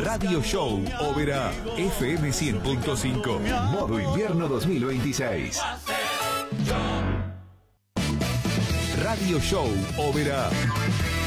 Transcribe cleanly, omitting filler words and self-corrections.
Radio Show Oberá FM 100.5. Modo Invierno 2026. Radio Show Oberá.